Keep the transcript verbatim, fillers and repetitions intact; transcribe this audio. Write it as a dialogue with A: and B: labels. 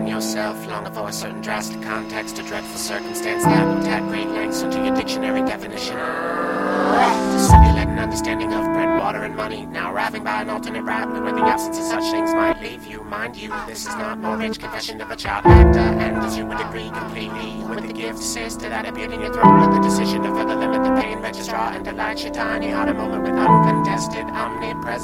A: find yourself longing for a certain drastic context, a dreadful circumstance that will tag great lengths into your dictionary definition. To simulate an understanding of bread, water, and money, now arriving by an alternate route where the absence of such things might leave you. Mind you, this is not Mortgage Confession of a Child Actor, and as you would agree completely with the gift sister that appeared in your throat with the decision to further limit the pain registrar and delight your tiny heart a moment with uncontested omnipresence.